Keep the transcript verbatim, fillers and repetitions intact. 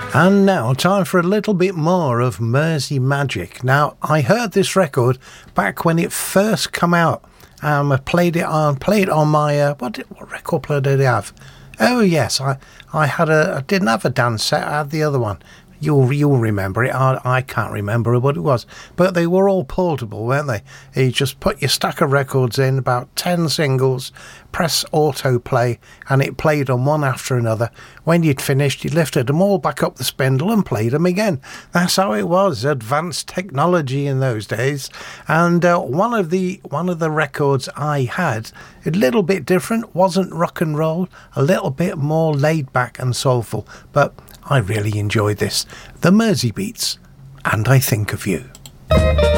And now, time for a little bit more of Mersey Magic. Now, I heard this record back when it first come out. Um, I played it on, played it on my, uh, what, did, what record player did I have? Oh, yes, I, I had a, I didn't have a dance set, I had the other one. You'll, you'll remember it. I, I can't remember what it was. But they were all portable, weren't they? You just put your stack of records in, about ten singles, press autoplay, and it played on one after another. When you'd finished, you lifted them all back up the spindle and played them again. That's how it was. Advanced technology in those days. And uh, one of the one of the records I had, a little bit different, wasn't rock and roll, a little bit more laid back and soulful. But I really enjoyed this. The Mersey Beats, And I Think of You.